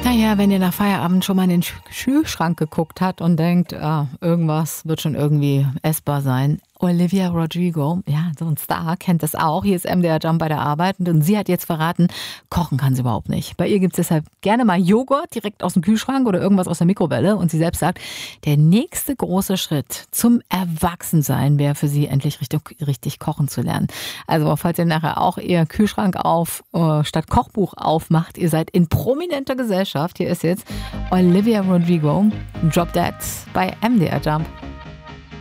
Naja, wenn ihr nach Feierabend schon mal in den Kühlschrank geguckt habt und denkt, irgendwas wird schon irgendwie essbar sein. Olivia Rodrigo, ja, so ein Star, kennt das auch. Hier ist MDR Jump bei der Arbeit und sie hat jetzt verraten, kochen kann sie überhaupt nicht. Bei ihr gibt es deshalb gerne mal Joghurt direkt aus dem Kühlschrank oder irgendwas aus der Mikrowelle. Und sie selbst sagt, der nächste große Schritt zum Erwachsensein wäre für sie, endlich richtig kochen zu lernen. Also falls ihr nachher auch ihr Kühlschrank auf statt Kochbuch aufmacht, ihr seid in prominenter Gesellschaft. Hier ist jetzt Olivia Rodrigo, Drop That bei MDR Jump.